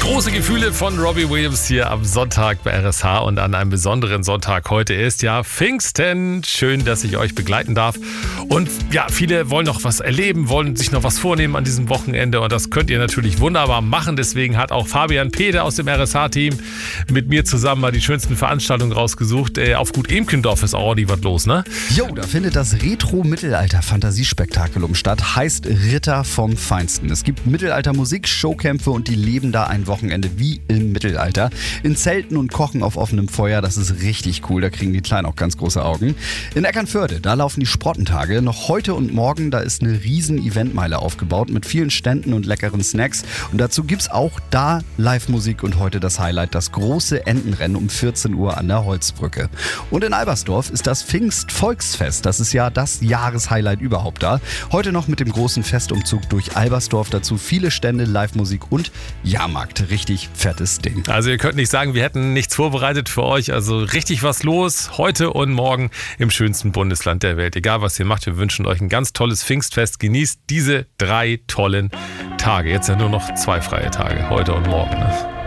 Große Gefühle von Robbie Williams hier am Sonntag bei RSH und an einem besonderen Sonntag. Heute ist ja Pfingsten. Schön, dass ich euch begleiten darf. Und ja, viele wollen noch was erleben, wollen sich noch was vornehmen an diesem Wochenende. Und das könnt ihr natürlich wunderbar machen. Deswegen hat auch Fabian Pede aus dem RSH-Team mit mir zusammen mal die schönsten Veranstaltungen rausgesucht. Auf Gut Emkendorf ist auch ordentlich was los, ne? Jo, da findet das Retro-Mittelalter-Fantasiespektakulum statt. Heißt Ritter vom Feinsten. Es gibt Mittelalter-Musik, Showkämpfe und die leben da ein Wochenende wie im Mittelalter. In Zelten und kochen auf offenem Feuer, das ist richtig cool. Da kriegen die Kleinen auch ganz große Augen. In Eckernförde, da laufen die Sprottentage. Noch heute und morgen, da ist eine riesen Eventmeile aufgebaut mit vielen Ständen und leckeren Snacks. Und dazu gibt's auch da Live-Musik und heute das Highlight, das große Entenrennen um 14 Uhr an der Holzbrücke. Und in Albersdorf ist das Pfingst-Volksfest. Das ist ja das Jahreshighlight überhaupt da. Heute noch mit dem großen Festumzug durch Albersdorf. Dazu viele Stände, Live-Musik und Jahrmarkt. Richtig fettes Ding. Also ihr könnt nicht sagen, wir hätten nichts vorbereitet für euch. Also richtig was los heute und morgen im schönsten Bundesland der Welt. Egal was ihr macht, wir wünschen euch ein ganz tolles Pfingstfest. Genießt diese 3 tollen Tage. Jetzt ja nur noch 2 freie Tage, heute und morgen. Ne?